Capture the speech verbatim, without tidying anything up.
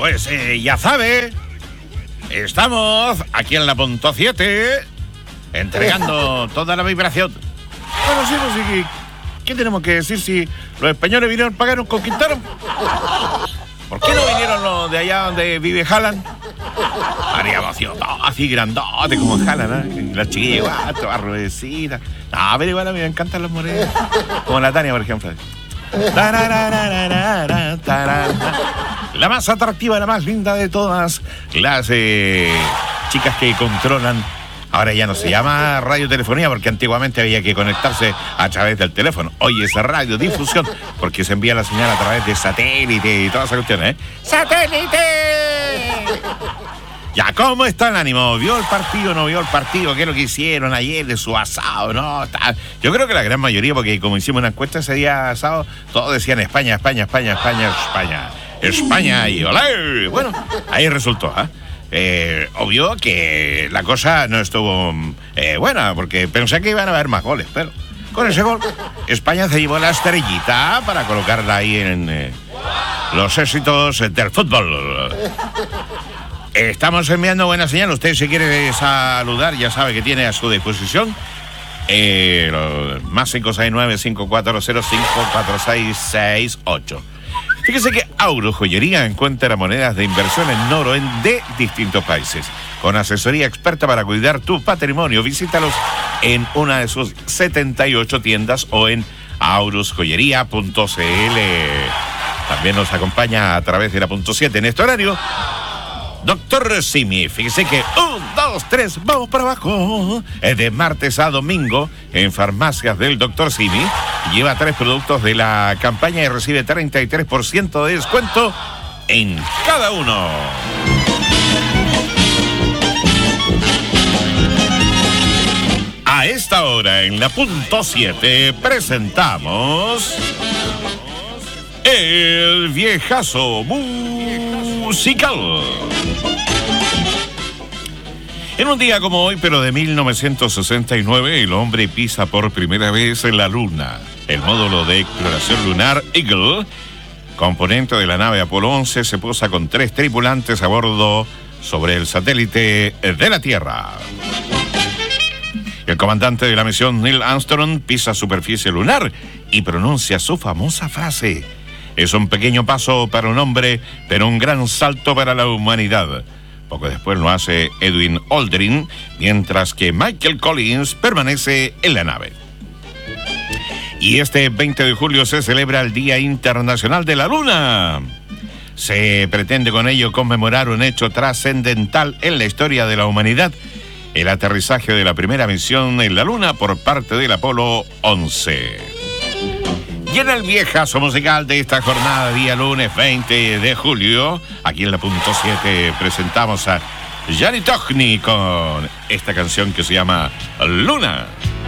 Pues eh, ya sabe, estamos aquí en la punto siete entregando toda la vibración. Bueno, sí, pues sí, ¿qué tenemos que decir si los españoles vinieron para acá y nos conquistaron? ¿Por qué no vinieron los de allá donde vive Haaland? Haríamos sido todo así grandote como Haaland, ¿eh? La chiquilla igual, toda ruedecita. No, pero igual a mí me encantan las morenas. Como la Tania, por ejemplo. La más atractiva, la más linda de todas las eh, chicas que controlan. Ahora ya no se llama radiotelefonía porque antiguamente había que conectarse a través del teléfono. Hoy es radiodifusión porque se envía la señal a través de satélite y todas esas cuestiones, ¿eh? ¡Satélite! Ya, ¿cómo está el ánimo? ¿Vio el partido o no vio el partido? ¿Qué es lo que hicieron ayer de su asado? No, está... Yo creo que la gran mayoría, porque como hicimos una encuesta ese día asado, todos decían España, España, España, España, España. España y olé. Bueno, ahí resultó, ¿eh? Eh, obvio que la cosa no estuvo eh, buena, porque pensé que iban a haber más goles, pero con ese gol España se llevó la estrellita para colocarla ahí en eh, los éxitos del fútbol. Estamos enviando buena señal. Usted, si quiere saludar, ya sabe que tiene a su disposición eh, más cinco seis nueve, cinco cuatro cero, cinco cuatro seis seis ocho. Fíjese que Auro Joyería encuentra monedas de inversión en oro en de distintos países. Con asesoría experta para cuidar tu patrimonio, visítalos en una de sus setenta y ocho tiendas o en aurus joyería punto c l. También nos acompaña a través de la punto siete en este horario Doctor Simi. Fíjese que un, dos, tres, vamos para abajo. Es de martes a domingo en farmacias del Doctor Simi. Lleva tres productos de la campaña y recibe treinta y tres por ciento de descuento en cada uno. A esta hora en la punto siete presentamos el viejazo musical. En un día como hoy, pero de mil novecientos sesenta y nueve, el hombre pisa por primera vez en la Luna. El módulo de exploración lunar Eagle, componente de la nave Apolo once, se posa con tres tripulantes a bordo sobre el satélite de la Tierra. El comandante de la misión, Neil Armstrong, pisa superficie lunar y pronuncia su famosa frase: es un pequeño paso para un hombre, pero un gran salto para la humanidad. Poco después lo hace Edwin Aldrin, mientras que Michael Collins permanece en la nave. Y este veinte de julio se celebra el Día Internacional de la Luna. Se pretende con ello conmemorar un hecho trascendental en la historia de la humanidad: el aterrizaje de la primera misión en la Luna por parte del Apolo once. Y en el viejazo musical de esta jornada, día lunes veinte de julio, aquí en la punto siete presentamos a Gianni Togni con esta canción que se llama Luna.